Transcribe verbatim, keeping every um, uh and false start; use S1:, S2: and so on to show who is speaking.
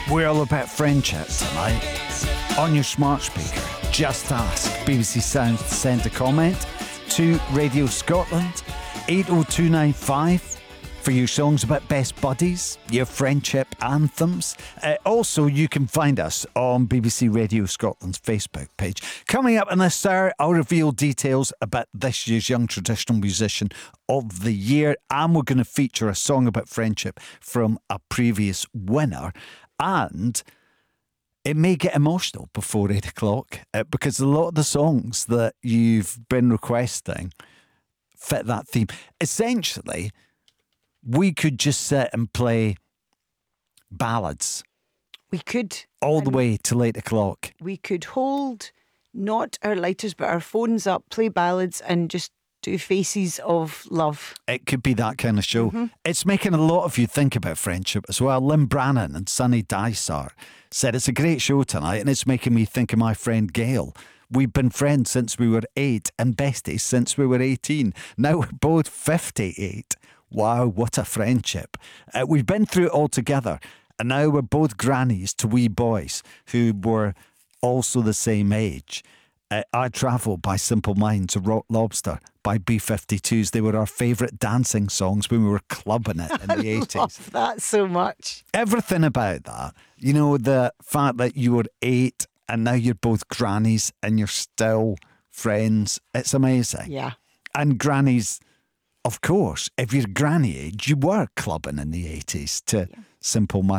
S1: We're all about friendship tonight. On your smart speaker, just ask B B C Sound to send a comment to Radio Scotland, eight oh two nine five, for your songs about best buddies, your friendship anthems. Uh, also, you can find us on B B C Radio Scotland's Facebook page. Coming up in this hour, I'll reveal details about this year's Young Traditional Musician of the Year, and we're going to feature a song about friendship from a previous winner. And it may get emotional before eight o'clock uh, because a lot of the songs that you've been requesting fit that theme. Essentially, we could just sit and play ballads.
S2: We could.
S1: All the way till eight o'clock.
S2: We could hold not our lighters but our phones up, play ballads and just do faces of love.
S1: It could be that kind of show.
S2: Mm-hmm.
S1: It's making a lot of you think about friendship as well. Lynn Brannan and Sunny Dysart said it's a great show tonight and it's making me think of my friend Gail. We've been friends since we were eight and besties since we were eighteen. Now we're both fifty-eight. Wow, what a friendship. Uh, we've been through it all together and now we're both grannies to wee boys who were also the same age. Uh, I Travel by Simple Minds, Rock Lobster by B fifty-twos. They were our favourite dancing songs when we were clubbing it in the eighties.
S2: I love that so much.
S1: Everything about that. You know, the fact that you were eight and now you're both grannies and you're still friends. It's amazing.
S2: Yeah.
S1: And grannies, of course, if you're granny age, you were clubbing in the eighties to yeah. Simple Minds.